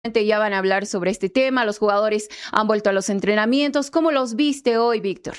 Ya van a hablar sobre este tema. Los jugadores han vuelto a los entrenamientos. ¿Cómo los viste hoy, Víctor?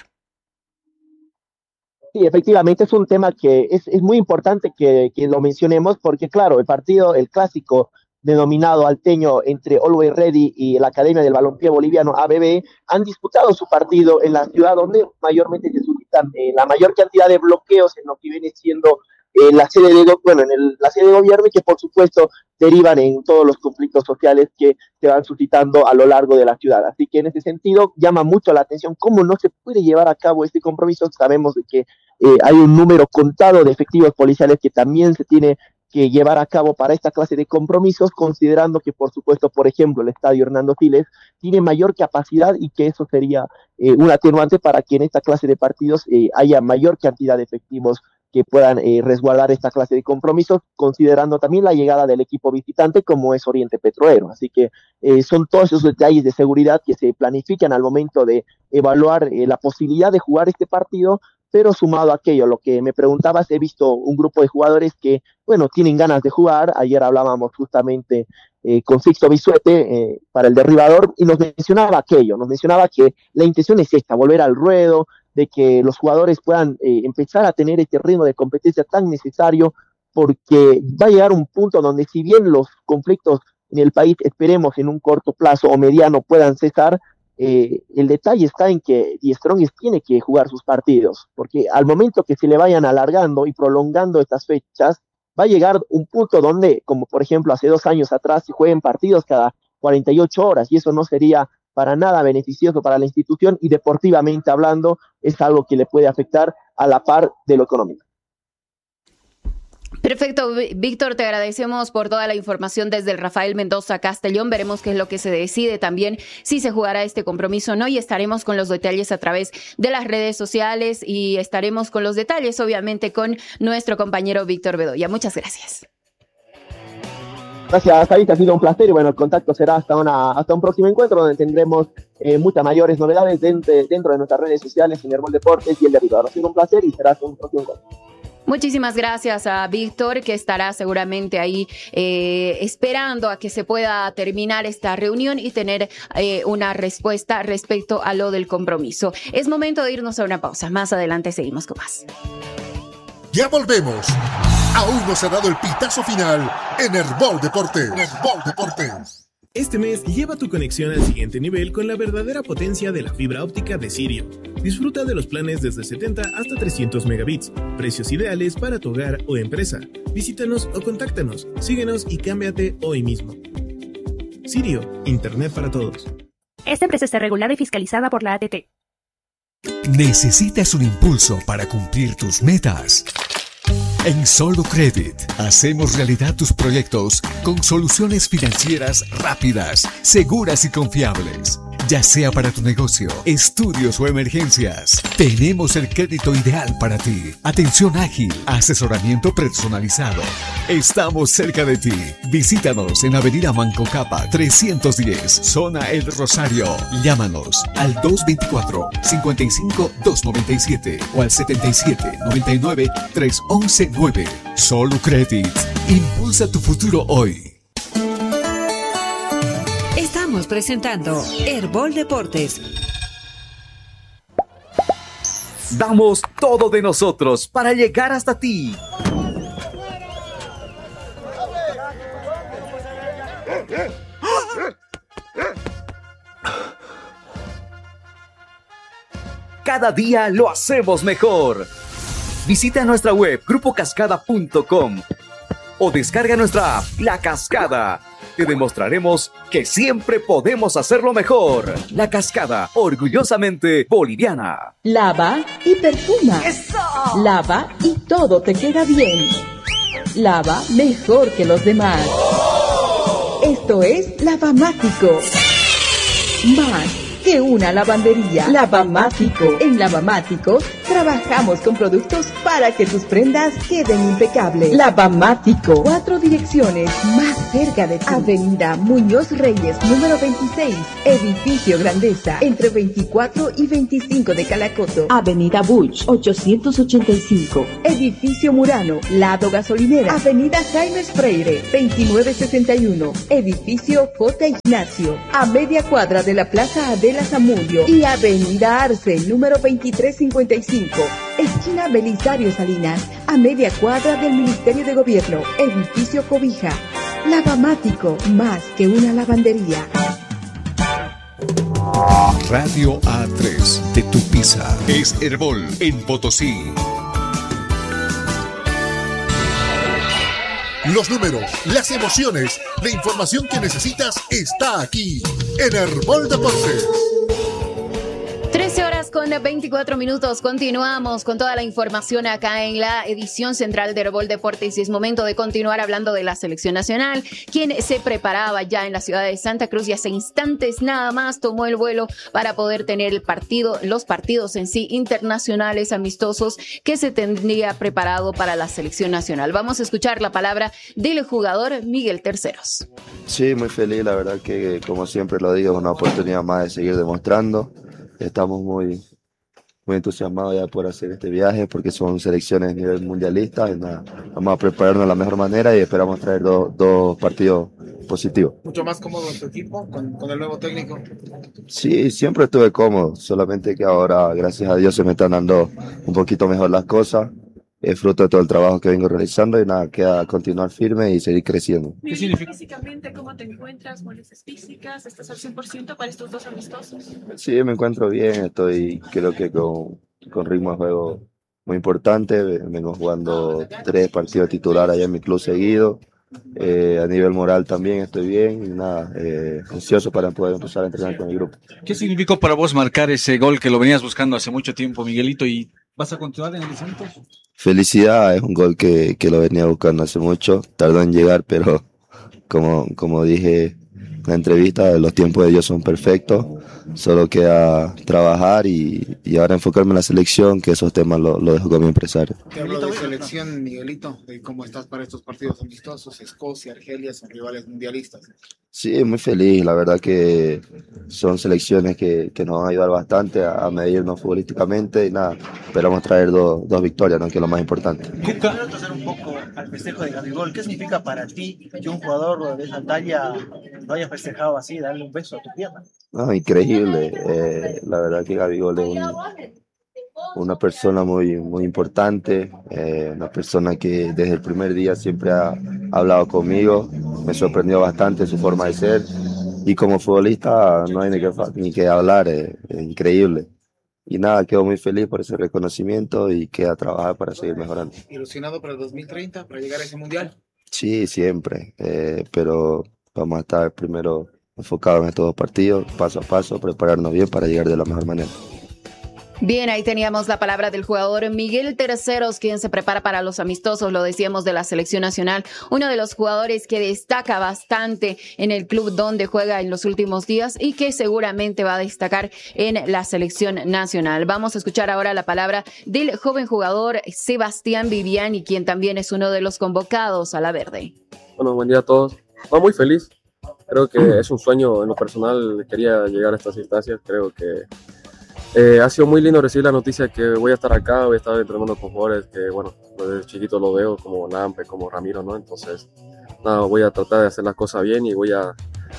Sí, efectivamente es un tema que es muy importante que lo mencionemos porque, claro, el clásico denominado alteño entre Always Ready y la Academia del Balompié Boliviano ABB han disputado su partido en la ciudad donde mayormente se suscitan la mayor cantidad de bloqueos en lo que viene siendo la sede la sede de gobierno y que por supuesto derivan en todos los conflictos sociales que se van suscitando a lo largo de la ciudad. Así que en ese sentido llama mucho la atención cómo no se puede llevar a cabo este compromiso. Sabemos de que hay un número contado de efectivos policiales que también se tiene que llevar a cabo para esta clase de compromisos, considerando que, por supuesto, por ejemplo, el estadio Hernando Siles tiene mayor capacidad y que eso sería un atenuante para que en esta clase de partidos haya mayor cantidad de efectivos que puedan resguardar esta clase de compromisos, considerando también la llegada del equipo visitante como es Oriente Petrolero. Así que son todos esos detalles de seguridad que se planifican al momento de evaluar la posibilidad de jugar este partido, pero sumado a aquello, lo que me preguntabas, he visto un grupo de jugadores que, bueno, tienen ganas de jugar. Ayer hablábamos justamente con Sixto Bisuete para el derribador y nos mencionaba que la intención es esta, volver al ruedo, de que los jugadores puedan empezar a tener este ritmo de competencia tan necesario, porque va a llegar un punto donde si bien los conflictos en el país esperemos en un corto plazo o mediano puedan cesar, el detalle está en que Die Strongest tiene que jugar sus partidos, porque al momento que se le vayan alargando y prolongando estas fechas, va a llegar un punto donde, como por ejemplo hace 2 años atrás, se jueguen partidos cada 48 horas y eso no sería para nada beneficioso para la institución y deportivamente hablando es algo que le puede afectar a la par de lo económico. Perfecto, Víctor, te agradecemos por toda la información desde el Rafael Mendoza Castellón. Veremos qué es lo que se decide también, si se jugará este compromiso o no, y estaremos con los detalles a través de las redes sociales y estaremos con los detalles, obviamente, con nuestro compañero Víctor Bedoya. Muchas gracias. Gracias, Sarita, ha sido un placer y bueno, el contacto será hasta un próximo encuentro donde tendremos muchas mayores novedades dentro de nuestras redes sociales en Herbol Deportes y el Derribador. Ha sido un placer y será hasta un próximo encuentro. Muchísimas gracias a Víctor, que estará seguramente ahí esperando a que se pueda terminar esta reunión y tener una respuesta respecto a lo del compromiso. Es momento de irnos a una pausa. Más adelante seguimos con más. Ya volvemos. Aún no se ha dado el pitazo final en Herbol Deportes. Este mes lleva tu conexión al siguiente nivel con la verdadera potencia de la fibra óptica de Sirio. Disfruta de los planes desde 70 hasta 300 megabits. Precios ideales para tu hogar o empresa. Visítanos o contáctanos. Síguenos y cámbiate hoy mismo. Sirio, Internet para todos. Esta empresa está regulada y fiscalizada por la ATT. ¿Necesitas un impulso para cumplir tus metas? En Solo Credit hacemos realidad tus proyectos con soluciones financieras rápidas, seguras y confiables. Ya sea para tu negocio, estudios o emergencias, tenemos el crédito ideal para ti. Atención ágil, asesoramiento personalizado. Estamos cerca de ti. Visítanos en Avenida Manco Capa 310, Zona El Rosario. Llámanos al 224-55-297 o al 77-99-311-9. Solo Credit. Impulsa tu futuro hoy. Estamos presentando Herbol Deportes. Damos todo de nosotros para llegar hasta ti. Cada día lo hacemos mejor. Visita nuestra web grupocascada.com o descarga nuestra app La Cascada. Te demostraremos que siempre podemos hacerlo mejor. La Cascada, orgullosamente boliviana. Lava y perfuma. ¡Eso! Lava y todo te queda bien. Lava mejor que los demás. Esto es Lavamático. Más que una lavandería. Lavamático. En Lavamáticos Trabajamos con productos para que tus prendas queden impecables. Lavamático, 4 direcciones más cerca de ti. Avenida Muñoz Reyes, número 26, Edificio Grandeza, entre 24 y 25 de Calacoto. Avenida Buch, 885, Edificio Murano, lado gasolinera. Avenida Jaime Freire, 2961, Edificio J. Ignacio, a media cuadra de la Plaza Adela Zamudio. Y Avenida Arce, número 2355, esquina Belisario Salinas, a media cuadra del Ministerio de Gobierno, Edificio Cobija. Lavamático, más que una lavandería. Radio A3 de Tupiza es Herbol en Potosí. Los números, las emociones, la información que necesitas está aquí en Herbol Deportes. 13 horas con 24 minutos. Continuamos con toda la información acá en la edición central de Herbol Deportes y es momento de continuar hablando de la selección nacional, quien se preparaba ya en la ciudad de Santa Cruz y hace instantes nada más tomó el vuelo para poder tener los partidos en sí internacionales amistosos que se tendría preparado para la selección nacional. Vamos a escuchar la palabra del jugador Miguel Terceros. Sí, muy feliz, la verdad que como siempre lo digo, es una oportunidad más de seguir demostrando. Estamos muy entusiasmados ya por hacer este viaje porque son selecciones a nivel mundialista y nada, vamos a prepararnos de la mejor manera y esperamos traer dos partidos positivos. ¿Mucho más cómodo en tu equipo con el nuevo técnico? Sí, siempre estuve cómodo, solamente que ahora gracias a Dios se me están dando un poquito mejor las cosas. Es fruto de todo el trabajo que vengo realizando y nada, queda continuar firme y seguir creciendo. ¿Qué significa? Físicamente, ¿cómo te encuentras? ¿Molestias físicas? ¿Estás al 100% para estos dos amistosos? Sí, me encuentro bien, creo que con ritmo de juego muy importante. Vengo jugando 3 partidos titular allá en mi club seguido. A nivel moral también estoy bien y nada, ansioso para poder empezar a entrenar con el grupo. ¿Qué significó para vos marcar ese gol que lo venías buscando hace mucho tiempo, Miguelito, y vas a continuar en el Santos? Felicidad, es un gol que lo venía buscando hace mucho, tardó en llegar, pero como dije en la entrevista, los tiempos de Dios son perfectos, solo queda trabajar y ahora enfocarme en la selección, que esos temas lo dejo con mi empresario. Te hablo de selección, Miguelito, de cómo estás para estos partidos amistosos. Escocia, Argelia son rivales mundialistas. Sí, muy feliz, la verdad que son selecciones que nos van a ayudar bastante a medirnos futbolísticamente y nada, esperamos traer dos victorias, ¿no? Que es lo más importante. Quiero pasar un poco al festejo de Gabigol. ¿Qué significa para ti que un jugador de esa talla lo haya festejado así, darle un beso a tu pierna? No, increíble, la verdad que Gabigol es una persona muy importante, una persona que desde el primer día siempre ha hablado conmigo, me sorprendió bastante su forma de ser y como futbolista no hay ni que hablar, es increíble. Y nada, quedo muy feliz por ese reconocimiento y queda a trabajar para seguir mejorando. ¿Ilusionado para el 2030, para llegar a ese mundial? Sí, siempre, pero vamos a estar primero enfocados en estos 2 partidos, paso a paso, prepararnos bien para llegar de la mejor manera. Bien, ahí teníamos la palabra del jugador Miguel Terceros, quien se prepara para los amistosos, lo decíamos, de la selección nacional. Uno de los jugadores que destaca bastante en el club donde juega en los últimos días y que seguramente va a destacar en la selección nacional. Vamos a escuchar ahora la palabra del joven jugador Sebastián Viviani, quien también es uno de los convocados a la verde. Bueno, buen día a todos. Muy feliz. Creo que es un sueño en lo personal, quería llegar a estas instancias. Creo que ha sido muy lindo recibir la noticia que voy a estar acá, voy a estar entrenando con jugadores que, bueno, desde chiquito lo veo, como Lampe, como Ramiro, ¿no? Entonces, nada, voy a tratar de hacer las cosas bien y voy a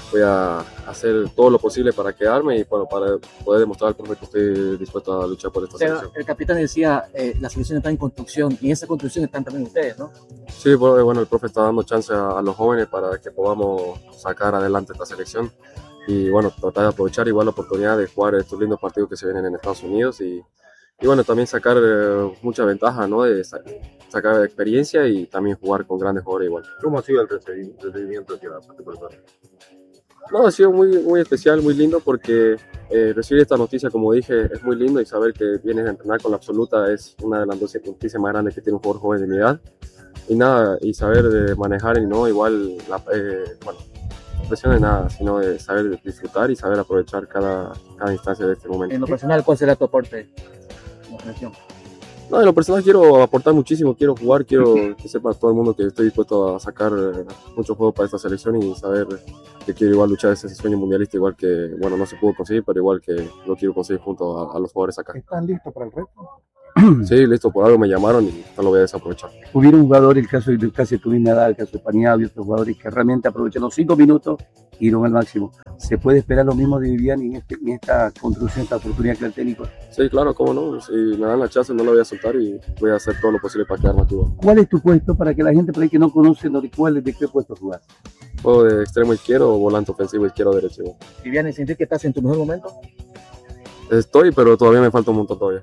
hacer todo lo posible para quedarme y, bueno, para poder demostrar al profe que estoy dispuesto a luchar por esta selección. El capitán decía, la selección está en construcción y en esa construcción están también ustedes, ¿no? Sí, bueno, el profe está dando chance a los jóvenes para que podamos sacar adelante esta selección. Y bueno, tratar de aprovechar igual la oportunidad de jugar estos lindos partidos que se vienen en Estados Unidos y bueno, también sacar mucha ventaja, ¿no? De sacar experiencia y también jugar con grandes jugadores igual. ¿Cómo ha sido el recibimiento de la parte personal? No, ha sido muy especial, muy lindo porque recibir esta noticia, como dije, es muy lindo y saber que vienes a entrenar con la absoluta es una de las noticias más grandes que tiene un jugador joven de mi edad. Y nada, y saber manejar y no igual, bueno, presión de nada, sino de saber disfrutar y saber aprovechar cada instancia de este momento. En lo personal, ¿cuál será tu aporte en la selección? No, en lo personal quiero aportar muchísimo, quiero jugar, quiero que sepa todo el mundo que estoy dispuesto a sacar mucho juego para esta selección y saber que quiero igual luchar ese sueño mundialista, igual que, bueno, no se pudo conseguir, pero igual que lo quiero conseguir junto a los jugadores acá. ¿Están listos para el reto? Sí, listo, por algo me llamaron y no lo voy a desaprovechar. Hubieron jugadores, el caso de casi tu misma edad, el caso de Paniagua y otros jugadores que realmente aprovecharon 5 minutos y dieron al máximo. ¿Se puede esperar lo mismo de Viviani en esta construcción, esta oportunidad que el técnico? Sí, claro, cómo no. Si me dan la chance no la voy a soltar y voy a hacer todo lo posible para quedarme aquí. ¿Cuál es tu puesto para que la gente por ahí que no conoce de qué puesto jugar? Juego de extremo izquierdo o volante ofensivo izquierdo o derecho. Viviani, ¿sientes que estás en tu mejor momento? Estoy, pero todavía me falta un montón todavía.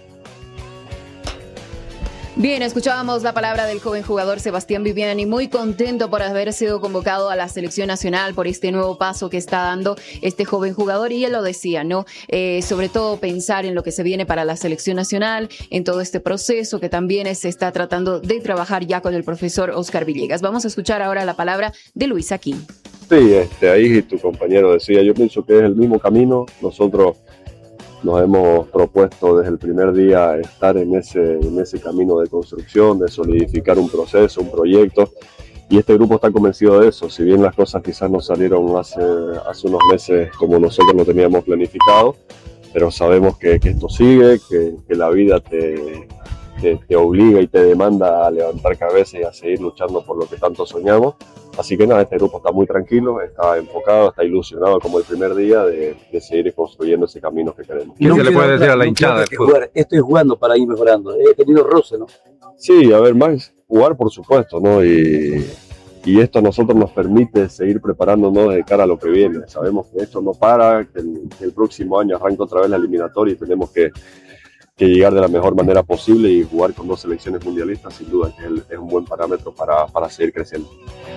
Bien, escuchábamos la palabra del joven jugador Sebastián Viviani, muy contento por haber sido convocado a la selección nacional, por este nuevo paso que está dando este joven jugador, y él lo decía, ¿no? Sobre todo pensar en lo que se viene para la selección nacional, en todo este proceso que también se está tratando de trabajar ya con el profesor Oscar Villegas. Vamos a escuchar ahora la palabra de Luis Aquín. Sí, ahí tu compañero decía, yo pienso que es el mismo camino. Nosotros nos hemos propuesto desde el primer día estar en ese camino de construcción, de solidificar un proceso, un proyecto, y este grupo está convencido de eso. Si bien las cosas quizás no salieron hace unos meses como nosotros lo teníamos planificado, pero sabemos que esto sigue, que la vida te obliga y te demanda a levantar cabeza y a seguir luchando por lo que tanto soñamos. Así que nada, este grupo está muy tranquilo, está enfocado, está ilusionado como el primer día de seguir construyendo ese camino que queremos. ¿Qué se le puede decir a la hinchada? Estoy jugando para ir mejorando. He tenido roce, ¿no? Sí, a ver, más jugar por supuesto, ¿no? Y esto a nosotros nos permite seguir preparándonos de cara a lo que viene. Sabemos que esto no para, que el próximo año arranca otra vez la eliminatoria y tenemos que llegar de la mejor manera posible, y jugar con 2 selecciones mundialistas sin duda que es un buen parámetro para seguir creciendo.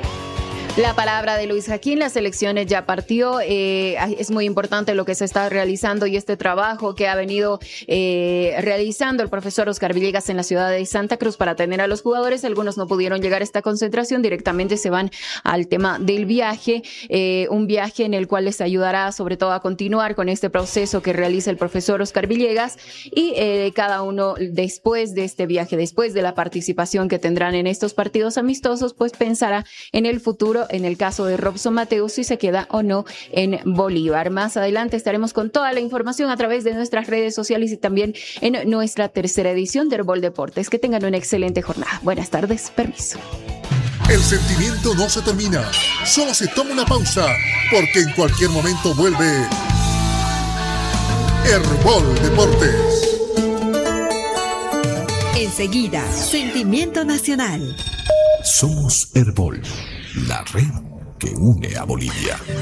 La palabra de Luis Aquín, la selección ya partió, es muy importante lo que se está realizando y este trabajo que ha venido realizando el profesor Oscar Villegas en la ciudad de Santa Cruz para tener a los jugadores. Algunos no pudieron llegar a esta concentración, directamente se van al tema del viaje, un viaje en el cual les ayudará sobre todo a continuar con este proceso que realiza el profesor Oscar Villegas, y cada uno después de este viaje, después de la participación que tendrán en estos partidos amistosos, pues pensará en el futuro, en el caso de Robson Mateus, si se queda o no en Bolívar. Más adelante estaremos con toda la información a través de nuestras redes sociales y también en nuestra tercera edición de Herbol Deportes. Que tengan una excelente jornada. Buenas tardes, permiso. El sentimiento no se termina, solo se toma una pausa, porque en cualquier momento vuelve Herbol Deportes. Enseguida, Sentimiento Nacional. Somos Herbol, la red que une a Bolivia.